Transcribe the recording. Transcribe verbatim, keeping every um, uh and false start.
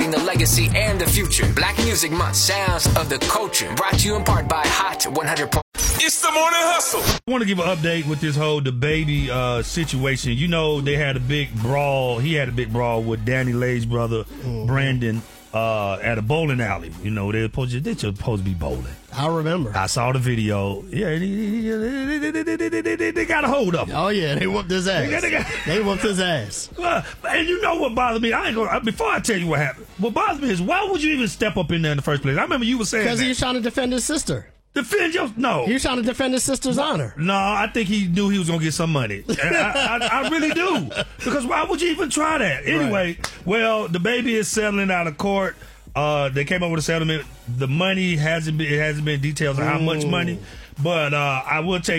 celebrating the legacy and the future. Black Music Month, sounds of the culture. Brought to you in part by Hot one hundred. It's the Morning Hustle. I want to give an update with this whole the baby uh, situation. You know, they had a big brawl. He had a big brawl with Danny Lay's brother, mm-hmm. Brandon, uh, at a bowling alley. You know, they're supposed to, they're supposed to be bowling. I remember. I saw the video. Yeah, they, they, they, they, they, they, they got a hold of him. Oh, yeah, they whooped his ass. They, got, they, got, they whooped his ass. Uh, and you know what bothers me? I ain't gonna, before I tell you what happened, what bothers me is why would you even step up in there in the first place? I remember you were saying because he was trying to defend his sister. Defend your no. He was trying to defend his sister's honor. No, I think he knew he was gonna get some money. I, I, I really do. Because why would you even try that? Anyway, right. Well, the baby is settling out of court. Uh, they came up with a settlement. The money hasn't been. It hasn't been details on how much money, but uh, I will tell you.